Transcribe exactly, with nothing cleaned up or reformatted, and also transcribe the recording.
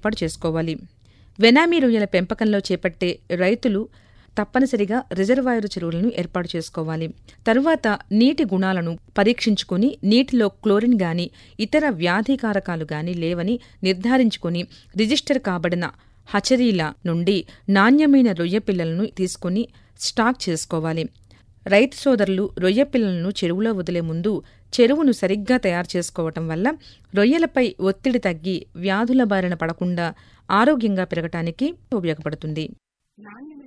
ఏర్పాటు చేసుకోవాలి. వెనామీ రొయ్యల పెంపకంలో చేపట్టే రైతులు తప్పనిసరిగా రిజర్వాయరు చెరువులను ఏర్పాటు చేసుకోవాలి. తరువాత నీటి గుణాలను పరీక్షించుకుని నీటిలో క్లోరిన్ గాని ఇతర వ్యాధికారకాలు గాని లేవని నిర్ధారించుకుని రిజిస్టర్ కాబడిన హచరీల నుండి నాణ్యమైన రొయ్య పిల్లలను తీసుకుని స్టాక్ చేసుకోవాలి. రైతు సోదరులు రొయ్య పిల్లలను చెరువులో వదిలే ముందు చెరువును సరిగ్గా తయారు చేసుకోవటం వల్ల రొయ్యలపై ఒత్తిడి తగ్గి వ్యాధుల బారిన పడకుండా ఆరోగ్యంగా పెరగటానికి ఉపయోగపడుతుంది.